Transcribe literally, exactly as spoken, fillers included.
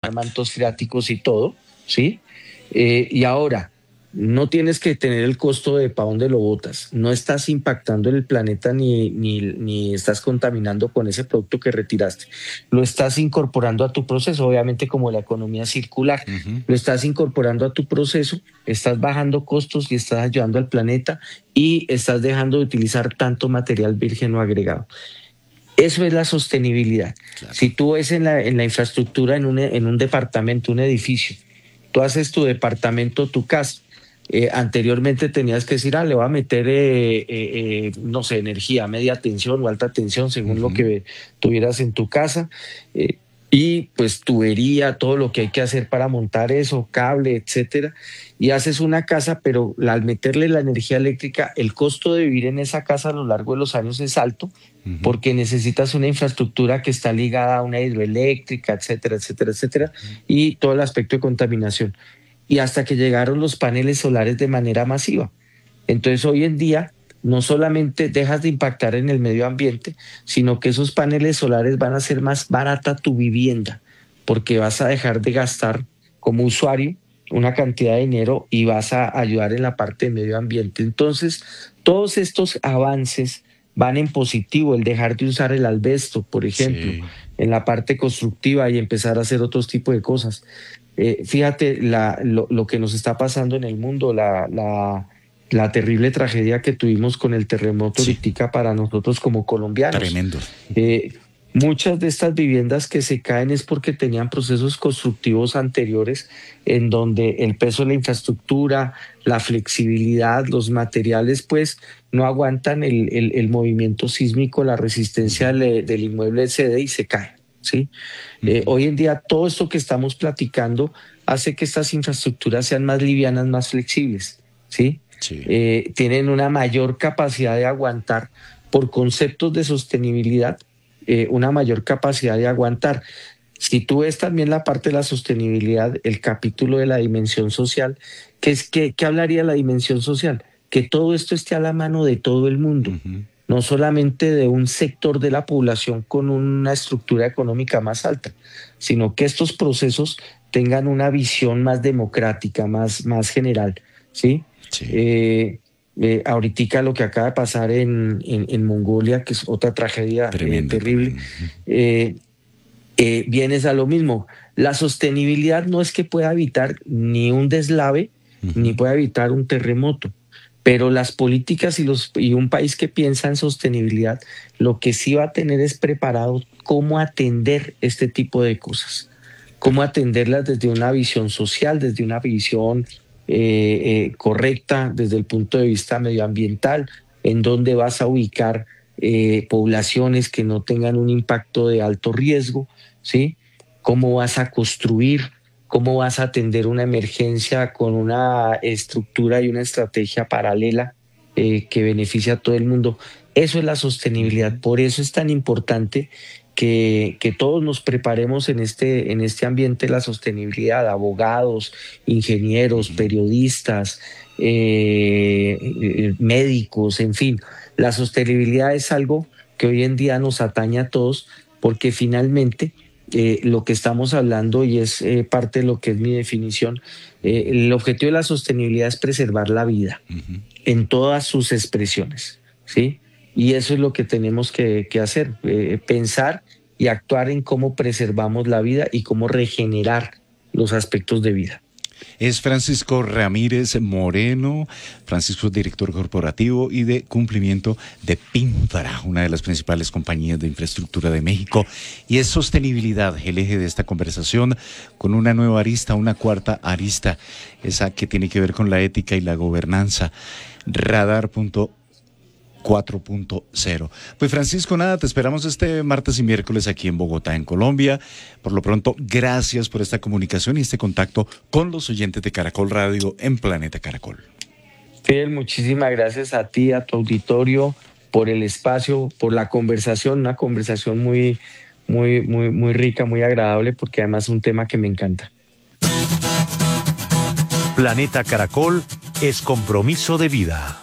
generar mantos freáticos y todo, ¿sí? Eh, y ahora, no tienes que tener el costo de para dónde lo botas. No estás impactando el planeta ni, ni, ni estás contaminando con ese producto que retiraste. Lo estás incorporando a tu proceso, obviamente como la economía circular. Uh-huh. Lo estás incorporando a tu proceso, estás bajando costos y estás ayudando al planeta y estás dejando de utilizar tanto material virgen o agregado. Eso es la sostenibilidad. Claro. Si tú ves en la, en la infraestructura, en un, en un departamento, un edificio, tú haces tu departamento, tu casa. Eh, anteriormente tenías que decir, ah, le voy a meter, eh, eh, eh, no sé, energía, media tensión o alta tensión, según uh-huh. lo que tuvieras en tu casa. Eh, y pues tubería, todo lo que hay que hacer para montar eso, cable, etcétera. Y haces una casa, pero al meterle la energía eléctrica, el costo de vivir en esa casa a lo largo de los años es alto, uh-huh. porque necesitas una infraestructura que está ligada a una hidroeléctrica, etcétera, etcétera, etcétera, uh-huh. y todo el aspecto de contaminación. Y hasta que llegaron los paneles solares de manera masiva. Entonces hoy en día no solamente dejas de impactar en el medio ambiente, sino que esos paneles solares van a hacer más barata tu vivienda, porque vas a dejar de gastar como usuario una cantidad de dinero y vas a ayudar en la parte de medio ambiente. Entonces todos estos avances van en positivo, el dejar de usar el asbesto, por ejemplo, sí. en la parte constructiva y empezar a hacer otros tipos de cosas. Eh, fíjate la, lo, lo que nos está pasando en el mundo, la, la, la terrible tragedia que tuvimos con el terremoto sí. ahorita para nosotros como colombianos. Tremendo. Eh, muchas de estas viviendas que se caen es porque tenían procesos constructivos anteriores en donde el peso de la infraestructura, la flexibilidad, los materiales pues no aguantan el, el, el movimiento sísmico, la resistencia de, del inmueble cede y se cae. ¿Sí? Uh-huh. Eh, hoy en día todo esto que estamos platicando hace que estas infraestructuras sean más livianas, más flexibles, ¿sí? Sí. Eh, tienen una mayor capacidad de aguantar por conceptos de sostenibilidad, eh, una mayor capacidad de aguantar. Si tú ves también la parte de la sostenibilidad, el capítulo de la dimensión social, ¿qué es que, qué hablaría la dimensión social? Que todo esto esté a la mano de todo el mundo. Uh-huh. No solamente de un sector de la población con una estructura económica más alta, sino que estos procesos tengan una visión más democrática, más, más general, ¿sí? Sí. Eh, eh, ahorita lo que acaba de pasar en, en, en Mongolia, que es otra tragedia Tremendo, eh, terrible, eh, eh, vienes a lo mismo. La sostenibilidad no es que pueda evitar ni un deslave, uh-huh. ni pueda evitar un terremoto. Pero las políticas y, los, y un país que piensa en sostenibilidad, lo que sí va a tener es preparado cómo atender este tipo de cosas, cómo atenderlas desde una visión social, desde una visión eh, eh, correcta, desde el punto de vista medioambiental, en dónde vas a ubicar eh, poblaciones que no tengan un impacto de alto riesgo, ¿sí? Cómo vas a construir, cómo vas a atender una emergencia con una estructura y una estrategia paralela eh, que beneficia a todo el mundo. Eso es la sostenibilidad. Por eso es tan importante que, que todos nos preparemos en este, en este ambiente de la sostenibilidad, abogados, ingenieros, periodistas, eh, médicos, en fin. La sostenibilidad es algo que hoy en día nos atañe a todos porque finalmente Eh, lo que estamos hablando, y es eh, parte de lo que es mi definición, eh, el objetivo de la sostenibilidad es preservar la vida uh-huh. en todas sus expresiones, ¿sí? Y eso es lo que tenemos que, que hacer, eh, pensar y actuar en cómo preservamos la vida y cómo regenerar los aspectos de vida. Es Francisco Ramírez Moreno. Francisco es director corporativo y de cumplimiento de Pinfra, una de las principales compañías de infraestructura de México. Y es sostenibilidad el eje de esta conversación, con una nueva arista, una cuarta arista, esa que tiene que ver con la ética y la gobernanza. Radar punto cuatro punto cero. Pues Francisco, nada, te esperamos este martes y miércoles aquí en Bogotá, en Colombia. Por lo pronto, gracias por esta comunicación y este contacto con los oyentes de Caracol Radio en Planeta Caracol. Fidel, muchísimas gracias a ti, a tu auditorio, por el espacio, por la conversación, una conversación muy, muy, muy, muy rica, muy agradable, porque además es un tema que me encanta. Planeta Caracol es compromiso de vida.